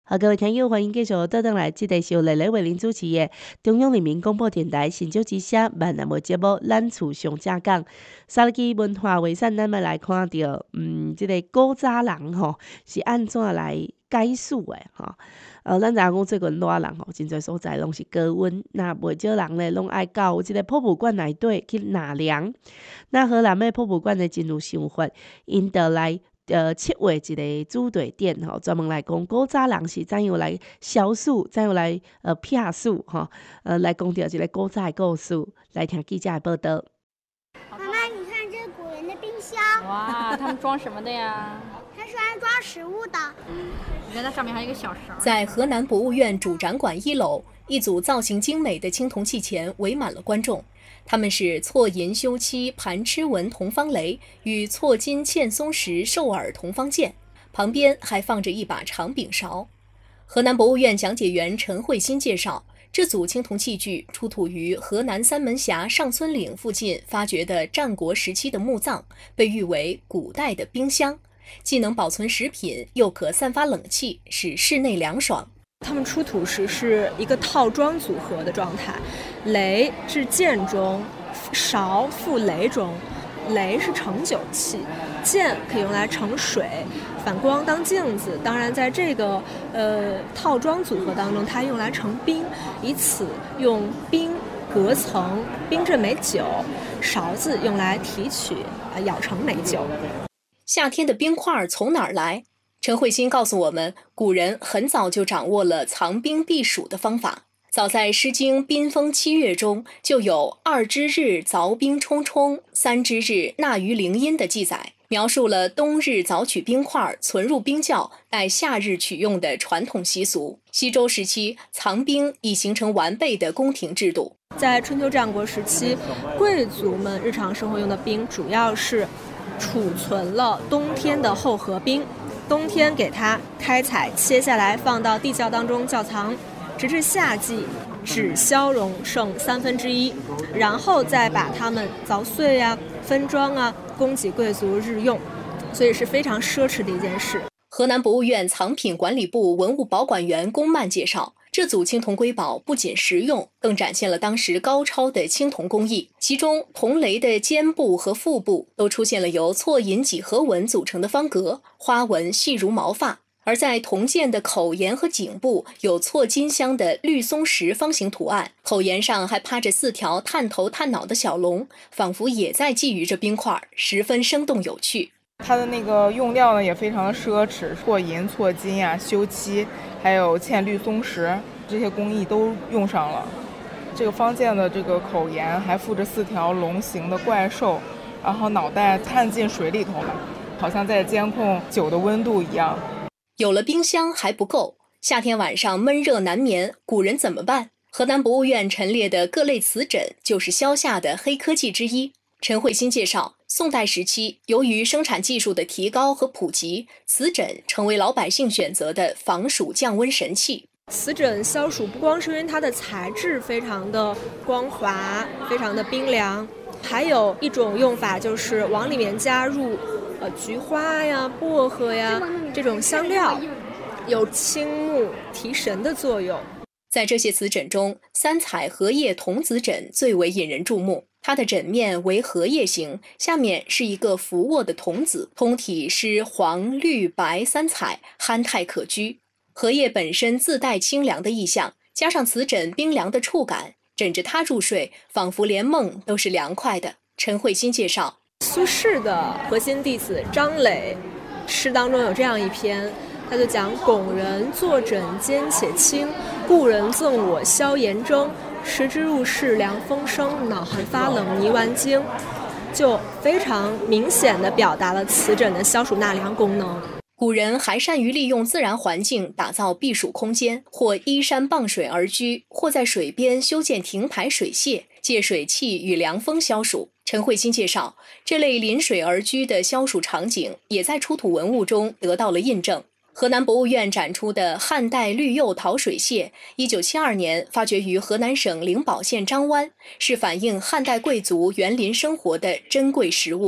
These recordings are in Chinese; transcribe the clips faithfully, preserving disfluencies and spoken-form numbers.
好，各位听友，欢迎继续倒转来，这个是由丽丽为您主持的中央人民广播电台新竹之声闽南语节目《咱厝上正讲》。沙基文化遗产，咱们来看到，嗯，这个古早人吼是安怎来解述的吼？呃，咱知影讲最近热人吼，真侪所在拢是高温，那袂少人咧拢爱到即个博物馆内底去纳凉。那荷兰的博物馆呢，真有想法，因得来。呃，七月一个主题点吼，专门来讲古早人是怎样来消述，怎样来呃撇述吼，呃来讲到一个古早的故事，来听记者的报道。 妈妈，你看这是古人的冰箱。 哇，他们装什么的呀？ 它是安装食物的。 你看它上面还有一个小勺。 在河南博物院主展馆一楼，一组造型精美的青铜器前围满了观众。他们是错银修漆盘螭纹铜方雷与错金嵌松石兽耳铜方剑，旁边还放着一把长柄勺。河南博物院讲解员陈慧欣介绍，这组青铜器具出土于河南三门峡上村岭附近发掘的战国时期的墓葬，被誉为古代的冰箱，既能保存食品，又可散发冷气，使室内凉爽。 它们出土时是一个套装组合的状态，雷至剑中，勺附雷中。雷是盛酒器，剑可以用来盛水，反光当镜子。当然，在这个呃套装组合当中，它用来盛冰，以此用冰隔层冰镇美酒。勺子用来提取，呃舀成美酒。 夏天的冰块从哪儿来？陈慧欣告诉我们，古人很早就掌握了藏冰避暑的方法。早在《诗经·宾风七月》中就有“二之日凿冰冲冲，三之日纳于陵阴”的记载，描述了冬日凿取冰块存入冰窖，待夏日取用的传统习俗。西周时期，藏冰已形成完备的宫廷制度。 在春秋战国时期，贵族们日常生活用的冰主要是储存了冬天的厚荷冰。冬天给它开采切下来放到地窖当中窖藏，直至夏季只消融剩三分之一，然后再把它们凿碎啊、分装啊，供给贵族日用，所以是非常奢侈的一件事。 河南博物院藏品管理部文物保管员龚曼介绍，这组青铜瑰宝不仅实用，更展现了当时高超的青铜工艺。其中，铜雷的肩部和腹部都出现了由错银几何纹组成的方格，花纹细如毛发；而在铜剑的口沿和颈部有错金镶的绿松石方形图案，口沿上还趴着四条探头探脑的小龙，仿佛也在觊觎着冰块，十分生动有趣。 它的那个用料呢也非常的奢侈，错银、错金啊、修漆，还有嵌绿松石，这些工艺都用上了。这个方剑的这个口沿还附着四条龙形的怪兽，然后脑袋探进水里头了，好像在监控酒的温度一样。 有了冰箱还不够，夏天晚上闷热难眠，古人怎么办？河南博物院陈列的各类瓷枕就是消夏的黑科技之一。陈慧欣介绍，宋代时期，由于生产技术的提高和普及，瓷枕成为老百姓选择的防暑降温神器。 瓷枕消暑不光是因为它的材质非常的光滑，非常的冰凉，还有一种用法就是往里面加入呃菊花呀、薄荷呀这种香料，有清目提神的作用。 在这些瓷枕中，三彩荷叶童子枕最为引人注目。它的枕面为荷叶形，下面是一个伏卧的童子，通体是黄、绿、白三彩，憨态可掬。荷叶本身自带清凉的意象，加上瓷枕冰凉的触感，枕着它入睡，仿佛连梦都是凉快的。陈慧欣介绍， 苏轼的核心弟子张磊诗当中有这样一篇，他就讲拱人坐枕坚且轻，故人赠我消炎蒸，时之入室凉风生，脑寒发冷泥丸精，就非常明显地表达了瓷枕的消暑纳凉功能。 古人还善于利用自然环境打造避暑空间，或依山傍水而居，或在水边修建亭台水榭，借水汽与凉风消暑。陈慧欣介绍，这类临水而居的消暑场景也在出土文物中得到了印证。河南博物院展出的汉代绿釉陶水榭，一九七二年发掘于河南省灵宝县张湾，是反映汉代贵族园林生活的珍贵实物。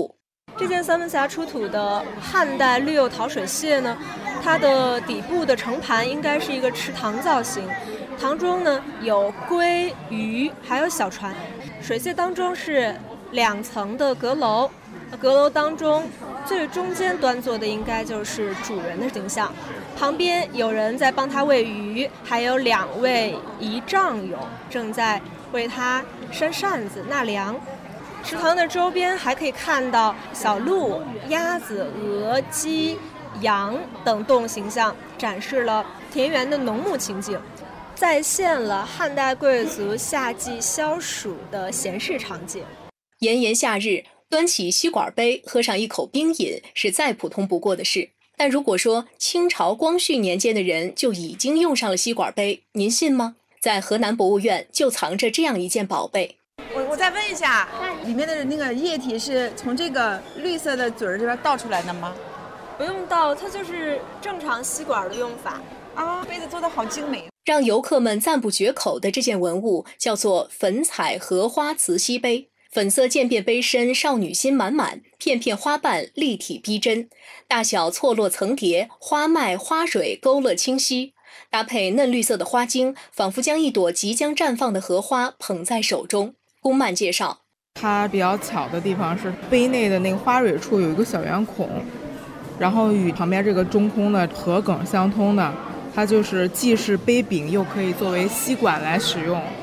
这件三门峡出土的汉代绿釉陶水榭呢，它的底部的盛盘应该是一个池塘造型，塘中呢有龟、鱼，还有小船。水榭当中是两层的阁楼，阁楼当中最中间端坐的应该就是主人的形象，旁边有人在帮他喂鱼，还有两位仪仗友正在为他扇扇子纳凉。池塘的周边还可以看到小鹿、鸭子、鹅、鸡、羊等动物形象，展示了田园的农牧情景，再现了汉代贵族夏季消暑的闲适场景。 炎炎夏日，端起吸管杯喝上一口冰饮是再普通不过的事，但如果说清朝光绪年间的人就已经用上了吸管杯，您信吗？在河南博物院就藏着这样一件宝贝。 我我再问一下，里面的那个液体是从这个绿色的嘴儿这边倒出来的吗？ 不用倒，它就是正常吸管的用法啊。杯子做的好精美。 让游客们赞不绝口的这件文物叫做粉彩荷花瓷吸杯，粉色渐变杯身少女心满满，片片花瓣立体逼真，大小错落层叠，花脉花蕊勾勒清晰，搭配嫩绿色的花茎，仿佛将一朵即将绽放的荷花捧在手中。宫曼介绍， 它比较巧的地方是杯内的那个花蕊处有一个小圆孔，然后与旁边这个中空的荷梗相通的，它就是既是杯柄又可以作为吸管来使用。